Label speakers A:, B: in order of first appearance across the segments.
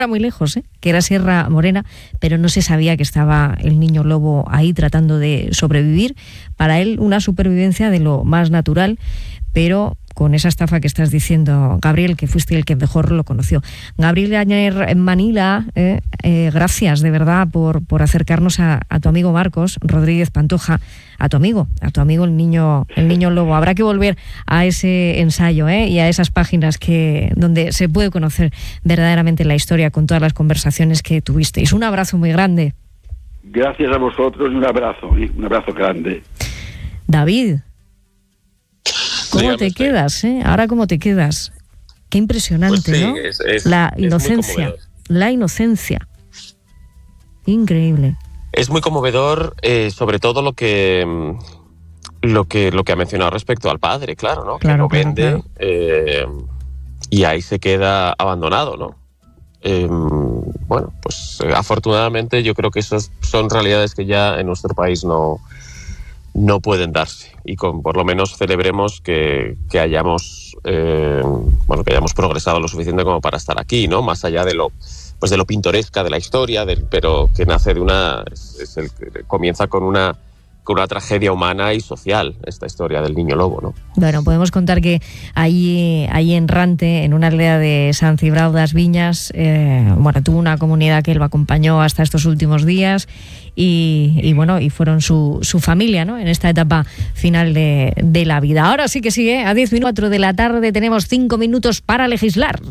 A: muy lejos, que era Sierra Morena, pero no se sabía que estaba el niño lobo ahí tratando de sobrevivir. Para él una supervivencia de lo más natural, pero con esa estafa que estás diciendo, Gabriel, que fuiste el que mejor lo conoció. Gabriel Añer en Manila, gracias de verdad por acercarnos a tu amigo Marcos Rodríguez Pantoja, a tu amigo el niño lobo. Habrá que volver a ese ensayo y a esas páginas donde se puede conocer verdaderamente la historia con todas las conversaciones que tuvisteis. Un abrazo muy grande.
B: Gracias a vosotros y un abrazo grande.
A: David, ¿cómo
C: Dígame
A: te
C: usted.
A: quedas? Ahora, ¿cómo te quedas? Qué impresionante,
C: Pues sí,
A: ¿no?
C: es
A: La
C: muy
A: inocencia.
C: conmovedor.
A: La inocencia. Increíble.
C: Es muy conmovedor, sobre todo lo que ha mencionado respecto al padre, claro, ¿no?
A: Claro,
C: que lo
A: claro,
C: vende y ahí se queda abandonado, ¿no? Bueno, pues afortunadamente yo creo que esas son realidades que ya en nuestro país no pueden darse, y por lo menos celebremos que hayamos progresado lo suficiente como para estar aquí, ¿no? Más allá de lo pintoresca de la historia, pero que nace comienza con una tragedia humana y social, esta historia del niño lobo, ¿no?
A: Bueno, podemos contar que ahí en Rante, en una aldea de San Cibrao das Viñas, tuvo una comunidad que él lo acompañó hasta estos últimos días y fueron su familia, ¿no? En esta etapa final de la vida. Ahora sí que sí, a 10:04 de la tarde tenemos 5 minutos para legislar.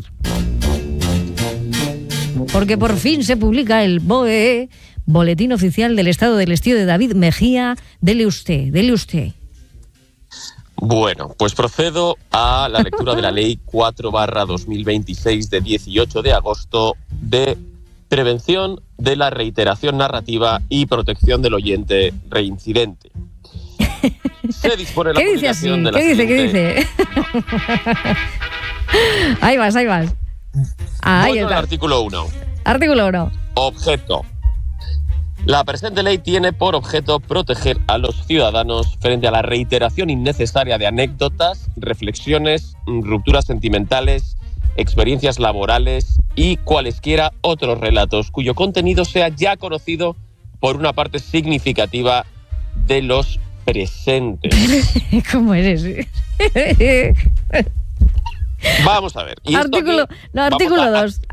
A: Porque por fin se publica el BOE, Boletín Oficial del Estado del Estío de David Mejía. Dele usted.
C: Bueno, pues procedo a la lectura de la Ley 4/2026 de 18 de agosto de prevención de la reiteración narrativa y protección del oyente reincidente. Se dispone la
A: ¿Qué dice así?
C: publicación de la
A: ¿Qué
C: siguiente...
A: dice? Ahí vas. Ahí
C: Voy con el artículo 1.
A: Artículo 1.
C: Objeto. La presente ley tiene por objeto proteger a los ciudadanos frente a la reiteración innecesaria de anécdotas, reflexiones, rupturas sentimentales, experiencias laborales y cualesquiera otros relatos cuyo contenido sea ya conocido por una parte significativa de los presentes.
A: ¿Cómo eres?
C: Vamos a ver. Y
A: Artículo 2.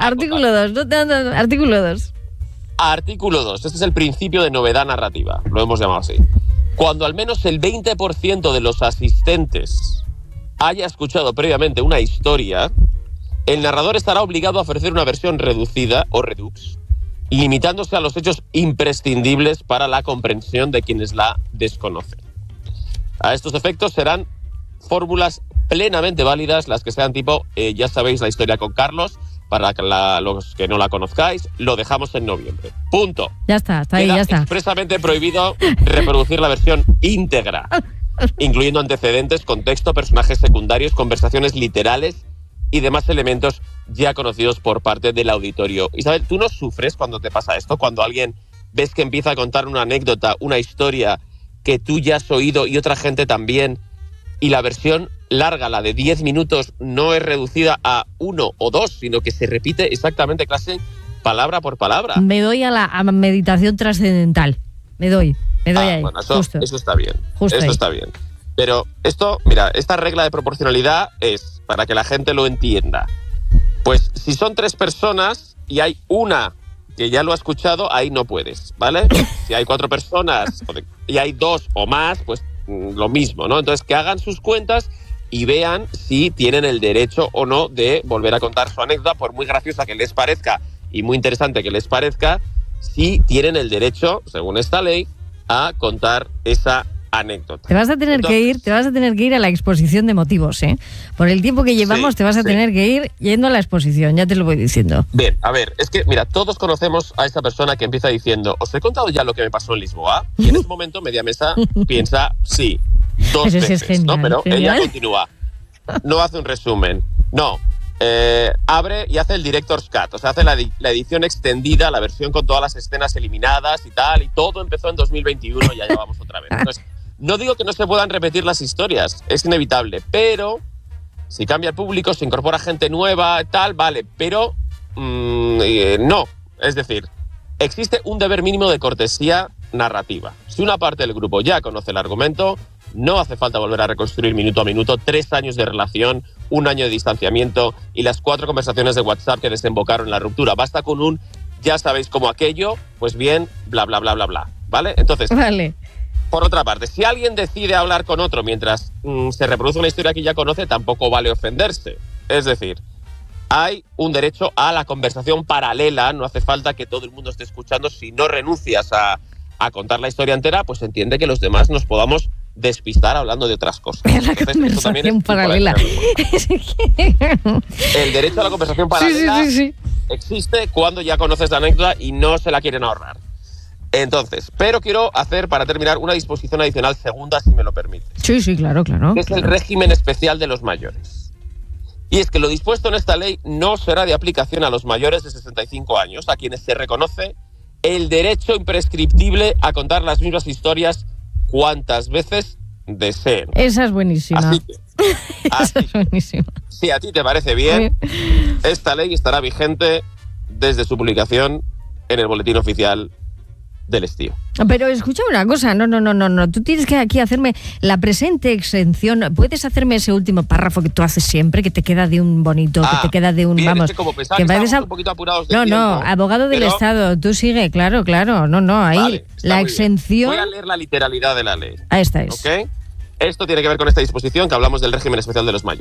A: Artículo 2.
C: Artículo 2. Este es el principio de novedad narrativa. Lo hemos llamado así. Cuando al menos el 20% de los asistentes haya escuchado previamente una historia, el narrador estará obligado a ofrecer una versión reducida o redux, limitándose a los hechos imprescindibles para la comprensión de quienes la desconocen. A estos efectos serán fórmulas plenamente válidas las que sean tipo, ya sabéis la historia con Carlos. Para los que no la conozcáis, lo dejamos en noviembre. Punto.
A: Ya está ahí,
C: Queda
A: ya está.
C: expresamente prohibido reproducir la versión íntegra, incluyendo antecedentes, contexto, personajes secundarios, conversaciones literales y demás elementos ya conocidos por parte del auditorio. Isabel, ¿tú no sufres cuando te pasa esto? Cuando alguien ves que empieza a contar una anécdota, una historia que tú ya has oído y otra gente también, y la versión larga, la de 10 minutos, no es reducida a 1 o 2, sino que se repite exactamente casi palabra por palabra.
A: Me doy a la meditación trascendental. Me doy ahí.
C: Bueno, eso está bien.
A: Justo
C: eso
A: ahí.
C: está bien. Pero esto, mira, esta regla de proporcionalidad es, para que la gente lo entienda, pues si son 3 personas y hay una que ya lo ha escuchado, ahí no puedes, ¿vale? Si hay 4 personas y hay 2 o más, pues lo mismo, ¿no? Entonces, que hagan sus cuentas y vean si tienen el derecho o no de volver a contar su anécdota, por muy graciosa que les parezca y muy interesante que les parezca, si tienen el derecho, según esta ley, a contar esa anécdota.
A: Te vas a tener que ir a la exposición de motivos, ¿eh? Por el tiempo que llevamos te vas a tener que ir yendo a la exposición, ya te lo voy diciendo.
C: Bien, a ver, es que, mira, todos conocemos a esa persona que empieza diciendo, ¿os he contado ya lo que me pasó en Lisboa? Y en ese momento Mediamesa piensa, sí, 2
A: Pero
C: veces,
A: es genial,
C: ¿no? Pero
A: genial.
C: ella continúa, no hace un resumen, no, abre y hace el Director's Cut, o sea, hace la edición extendida, la versión con todas las escenas eliminadas y tal, y todo empezó en 2021 y ya vamos otra vez. Entonces, no digo que no se puedan repetir las historias, es inevitable, pero si cambia el público, se incorpora gente nueva, tal, vale, pero no. Es decir, existe un deber mínimo de cortesía narrativa. Si una parte del grupo ya conoce el argumento, no hace falta volver a reconstruir minuto a minuto 3 años de relación, 1 año de distanciamiento y las 4 conversaciones de WhatsApp que desembocaron en la ruptura. Basta con un ya sabéis cómo aquello, pues bien, bla, bla, bla, bla, bla. ¿Vale? Entonces,
A: vale.
C: Por otra parte, si alguien decide hablar con otro mientras se reproduce una historia que ya conoce, tampoco vale ofenderse. Es decir, hay un derecho a la conversación paralela, no hace falta que todo el mundo esté escuchando. Si no renuncias a contar la historia entera, pues entiende que los demás nos podamos despistar hablando de otras cosas.
A: La conversación paralela.
C: El derecho a la conversación paralela sí. Existe cuando ya conoces la anécdota y no se la quieren ahorrar. Entonces, pero quiero hacer, para terminar, una disposición adicional segunda, si me lo permite.
A: Sí, claro.
C: Que es el régimen especial de los mayores. Y es que lo dispuesto en esta ley no será de aplicación a los mayores de 65 años, a quienes se reconoce el derecho imprescriptible a contar las mismas historias cuantas veces deseen.
A: Esa es buenísima.
C: Esa es buenísima. Si a ti te parece bien, esta ley estará vigente desde su publicación en el Boletín Oficial del Estío.
A: Pero escúchame una cosa, no. Tú tienes que aquí hacerme la presente exención. ¿Puedes hacerme ese último párrafo que tú haces siempre, que te queda de un bonito, que te queda de un,
C: bien,
A: vamos...
C: Es que como pensaba que estábamos un poquito apurados de tiempo...
A: No, abogado del Estado, tú sigue, claro, no, ahí,
C: vale,
A: la exención...
C: Voy a leer la literalidad de la ley.
A: Esta es.
C: ¿Ok? Esto tiene que ver con esta disposición que hablamos del régimen especial de los mayores.